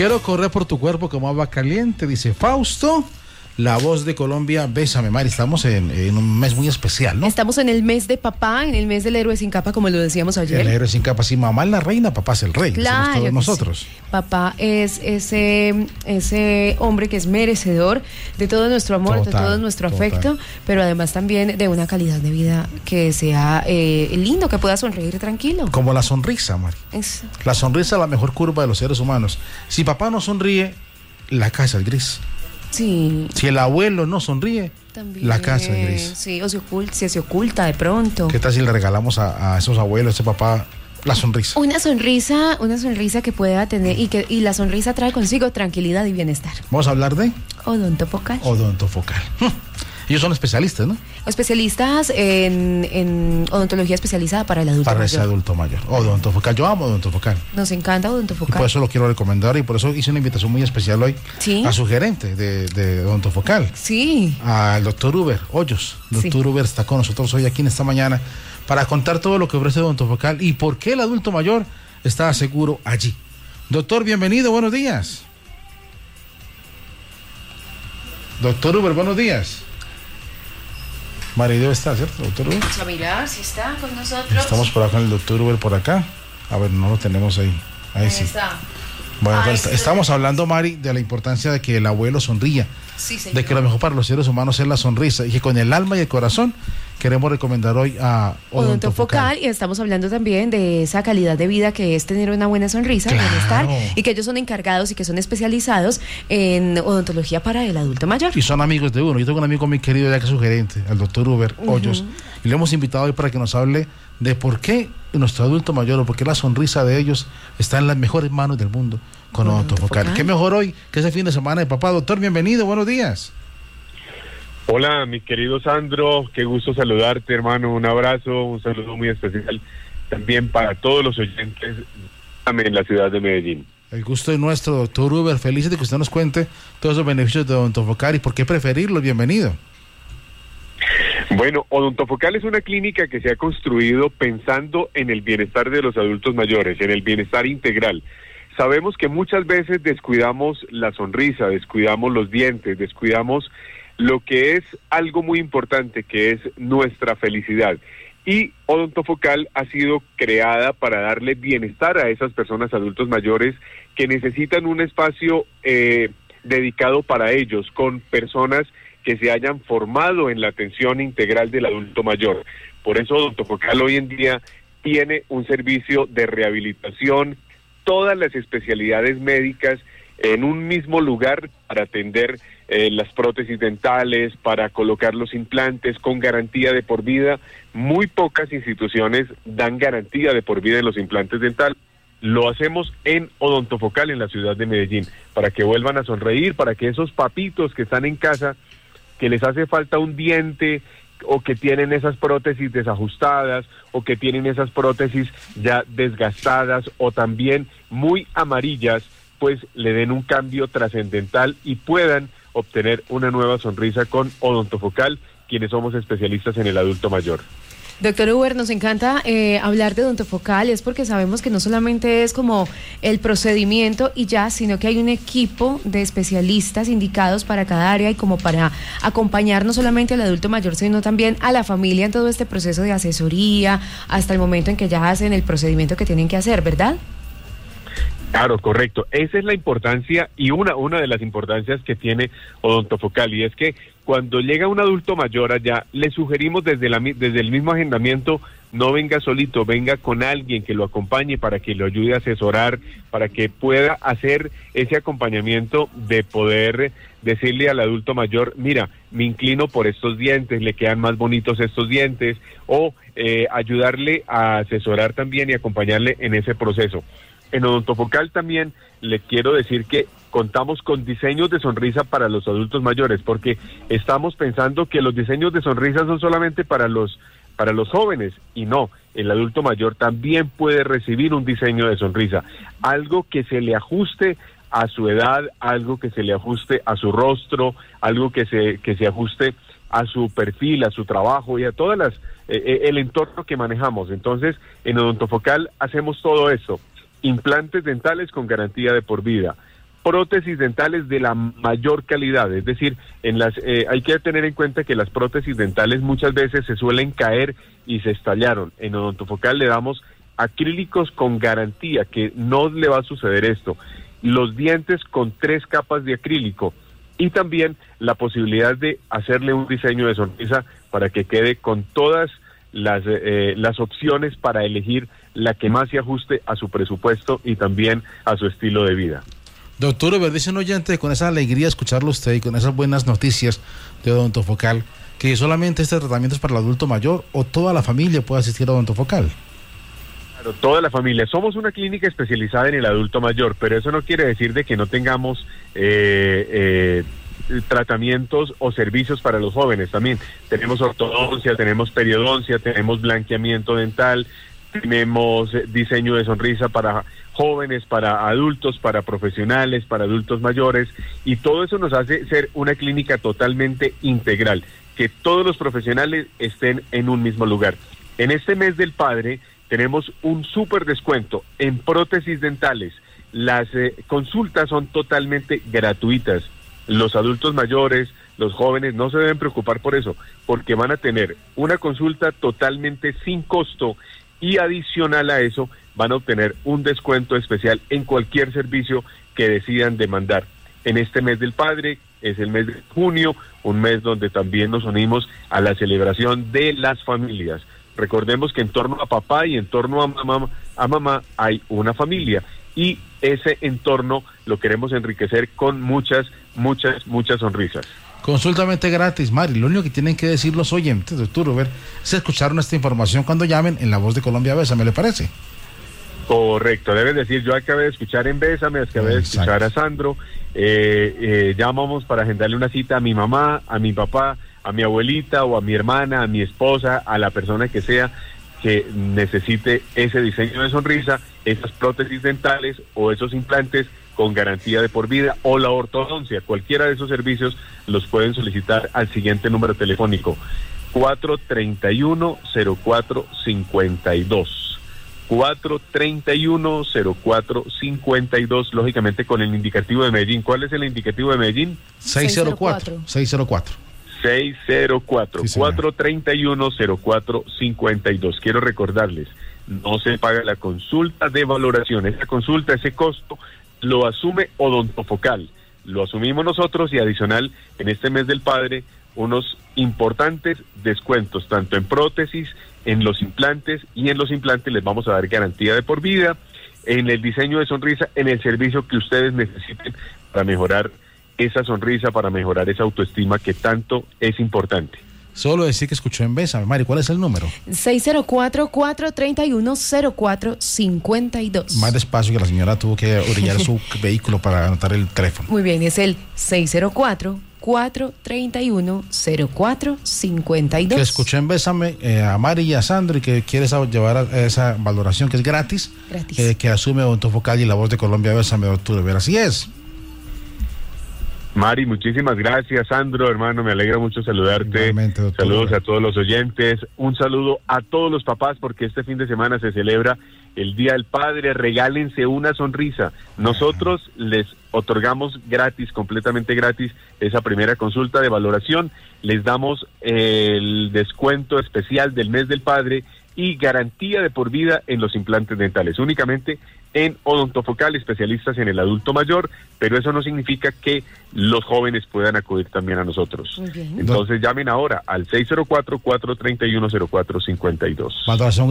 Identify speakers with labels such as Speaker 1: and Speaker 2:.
Speaker 1: Quiero correr por tu cuerpo como agua caliente, dice Fausto. La voz de Colombia, bésame, Mari. Estamos en un mes muy especial, ¿no?
Speaker 2: Estamos en el mes de papá, en el mes del héroe sin capa, como lo decíamos ayer.
Speaker 1: El héroe sin capa, sí, mamá es la reina, papá es el rey.
Speaker 2: Claro,
Speaker 1: todos nosotros.
Speaker 2: Sí. Papá es ese hombre que es merecedor de todo nuestro amor, de todo nuestro afecto, pero además también de una calidad de vida que sea lindo, que pueda sonreír tranquilo.
Speaker 1: Como la sonrisa, Mari. La sonrisa es la mejor curva de los seres humanos. Si papá no sonríe, la casa es gris.
Speaker 2: Sí.
Speaker 1: Si el abuelo no sonríe, también, la casa es gris.
Speaker 2: Sí, o se oculta de pronto.
Speaker 1: ¿Qué tal si le regalamos a esos abuelos, a ese papá, la sonrisa? Una
Speaker 2: sonrisa que pueda tener y la sonrisa trae consigo tranquilidad y bienestar.
Speaker 1: Vamos a hablar de
Speaker 2: odontofocal.
Speaker 1: Ellos son especialistas, ¿no?
Speaker 2: Especialistas en odontología especializada para el adulto mayor.
Speaker 1: Para ese adulto mayor. Odontofocal. Yo amo odontofocal.
Speaker 2: Nos encanta odontofocal.
Speaker 1: Y por eso lo quiero recomendar y por eso hice una invitación muy especial hoy.
Speaker 2: ¿Sí?
Speaker 1: A su gerente de odontofocal.
Speaker 2: Sí.
Speaker 1: Al doctor Uber Hoyos. Doctor Uber está con nosotros hoy aquí en esta mañana para contar todo lo que ofrece odontofocal y por qué el adulto mayor está seguro allí. Doctor, bienvenido, buenos días. Doctor Uber, buenos días. Marido está, ¿cierto, doctor Uber?
Speaker 2: Vamos a mirar si está con nosotros.
Speaker 1: Estamos por acá con el doctor Uber por acá. A ver, no lo tenemos ahí. Ahí sí
Speaker 2: está.
Speaker 1: Bueno, estamos hablando, Mari, de la importancia de que el abuelo sonría.
Speaker 2: Sí, señor.
Speaker 1: De que lo mejor para los seres humanos es la sonrisa. Y que con el alma y el corazón queremos recomendar hoy a
Speaker 2: Odontofocal. Y estamos hablando también de esa calidad de vida que es tener una buena sonrisa, bienestar, y que ellos son encargados y que son especializados en odontología para el adulto mayor.
Speaker 1: Y son amigos de uno. Yo tengo un amigo muy querido ya que es su gerente, el doctor Uber Hoyos, y le hemos invitado hoy para que nos hable de por qué nuestro adulto mayor o por qué la sonrisa de ellos está en las mejores manos del mundo con Odontofocal. ¿Qué mejor hoy que ese fin de semana de papá? Doctor, bienvenido, buenos días.
Speaker 3: Hola, mi querido Sandro, qué gusto saludarte, hermano, un abrazo, un saludo muy especial también para todos los oyentes en la ciudad de Medellín.
Speaker 1: El gusto es nuestro, doctor Uber, felices de que usted nos cuente todos los beneficios de Odontofocal y por qué preferirlo, bienvenido.
Speaker 3: Bueno, Odontofocal es una clínica que se ha construido pensando en el bienestar de los adultos mayores, en el bienestar integral. Sabemos que muchas veces descuidamos la sonrisa, descuidamos los dientes, descuidamos lo que es algo muy importante, que es nuestra felicidad. Y Odontofocal ha sido creada para darle bienestar a esas personas adultos mayores que necesitan un espacio dedicado para ellos, con personas que se hayan formado en la atención integral del adulto mayor. Por eso Odontofocal hoy en día tiene un servicio de rehabilitación, todas las especialidades médicas en un mismo lugar para atender las prótesis dentales, para colocar los implantes con garantía de por vida. Muy pocas instituciones dan garantía de por vida en los implantes dentales. Lo hacemos en Odontofocal en la ciudad de Medellín, para que vuelvan a sonreír, para que esos papitos que están en casa, que les hace falta un diente, o que tienen esas prótesis desajustadas, o que tienen esas prótesis ya desgastadas, o también muy amarillas, pues le den un cambio trascendental y puedan obtener una nueva sonrisa con Odontofocal, quienes somos especialistas en el adulto mayor.
Speaker 2: Doctor Uber, nos encanta hablar de Odontofocal, es porque sabemos que no solamente es como el procedimiento y ya, sino que hay un equipo de especialistas indicados para cada área y como para acompañar no solamente al adulto mayor, sino también a la familia en todo este proceso de asesoría, hasta el momento en que ya hacen el procedimiento que tienen que hacer, ¿verdad?
Speaker 3: Claro, correcto. Esa es la importancia y una de las importancias que tiene Odontofocal, y es que cuando llega un adulto mayor allá, le sugerimos desde el mismo agendamiento, no venga solito, venga con alguien que lo acompañe para que lo ayude a asesorar, para que pueda hacer ese acompañamiento de poder decirle al adulto mayor, mira, me inclino por estos dientes, le quedan más bonitos estos dientes, o ayudarle a asesorar también y acompañarle en ese proceso. En Odontofocal también le quiero decir que contamos con diseños de sonrisa para los adultos mayores, porque estamos pensando que los diseños de sonrisa son solamente para los jóvenes, y no, el adulto mayor también puede recibir un diseño de sonrisa, algo que se le ajuste a su edad, algo que se le ajuste a su rostro, algo que se ajuste a su perfil, a su trabajo y a todas el entorno que manejamos. Entonces, en Odontofocal hacemos todo esto. Implantes dentales con garantía de por vida, prótesis dentales de la mayor calidad, es decir, hay que tener en cuenta que las prótesis dentales muchas veces se suelen caer y se estallaron. En Odontofocal le damos acrílicos con garantía, que no le va a suceder esto. Los dientes con 3 capas de acrílico y también la posibilidad de hacerle un diseño de sonrisa para que quede con todas las opciones para elegir la que más se ajuste a su presupuesto y también a su estilo de vida.
Speaker 1: Doctor Uber, dice un oyente con esa alegría de escucharlo usted y con esas buenas noticias de Odontofocal, que solamente este tratamiento es para el adulto mayor o toda la familia puede asistir a Odontofocal.
Speaker 3: Claro, toda la familia. Somos una clínica especializada en el adulto mayor, pero eso no quiere decir de que no tengamos tratamientos o servicios para los jóvenes también. Tenemos ortodoncia, tenemos periodoncia, tenemos blanqueamiento dental, tenemos diseño de sonrisa para jóvenes, para adultos, para profesionales, para adultos mayores, y todo eso nos hace ser una clínica totalmente integral, que todos los profesionales estén en un mismo lugar. En este mes del padre tenemos un súper descuento en prótesis dentales. Las consultas son totalmente gratuitas. Los adultos mayores, los jóvenes, no se deben preocupar por eso, porque van a tener una consulta totalmente sin costo y adicional a eso van a obtener un descuento especial en cualquier servicio que decidan demandar. En este mes del padre, es el mes de junio, un mes donde también nos unimos a la celebración de las familias. Recordemos que en torno a papá y en torno a mamá hay una familia, y ese entorno lo queremos enriquecer con muchas sonrisas.
Speaker 1: Consultamente gratis, Mari. Lo único que tienen que decir los oyentes, doctor Uber, es escuchar esta información cuando llamen en La Voz de Colombia Bésame, ¿le parece?
Speaker 3: Correcto, deben decir, yo acabé de escuchar en Bésame, acabé de escuchar a Sandro, llamamos para agendarle una cita a mi mamá, a mi papá, a mi abuelita o a mi hermana, a mi esposa, a la persona que sea que necesite ese diseño de sonrisa, esas prótesis dentales o esos implantes con garantía de por vida, o la ortodoncia. Cualquiera de esos servicios los pueden solicitar al siguiente número telefónico: 431-0452. 431-0452, lógicamente con el indicativo de Medellín. ¿Cuál es el indicativo de Medellín?
Speaker 1: 604. 604.
Speaker 3: 604,
Speaker 1: sí,
Speaker 3: 431-0452. Quiero recordarles, no se paga la consulta de valoración. Esa consulta, ese costo, lo asume Odontofocal, lo asumimos nosotros, y adicional, en este mes del padre, unos importantes descuentos, tanto en prótesis, en los implantes, y en los implantes les vamos a dar garantía de por vida, en el diseño de sonrisa, en el servicio que ustedes necesiten para mejorar esa sonrisa, para mejorar esa autoestima que tanto es importante.
Speaker 1: Solo decir que escuchó en Bésame. Mari, ¿cuál es el número?
Speaker 2: 604-431-0452.
Speaker 1: Más despacio, que la señora tuvo que orillar su vehículo para anotar el teléfono.
Speaker 2: Muy bien, es el 604-431-0452.
Speaker 1: Que escuchó en Bésame a Mari y a Sandro, y que quiere llevar a esa valoración que es gratis. Que asume Odontofocal y La Voz de Colombia Bésame, doctor Uber. Así es.
Speaker 3: Mari, muchísimas gracias. Sandro, hermano, me alegra mucho saludarte. Saludos a todos los oyentes. Un saludo a todos los papás, porque este fin de semana se celebra el Día del Padre. Regálense una sonrisa. Nosotros les otorgamos gratis, completamente gratis, esa primera consulta de valoración. Les damos el descuento especial del mes del padre y garantía de por vida en los implantes dentales. Únicamente en Odontofocal, especialistas en el adulto mayor, pero eso no significa que los jóvenes puedan acudir también a nosotros. Entonces llamen ahora al 604-431-0452.
Speaker 1: Valoración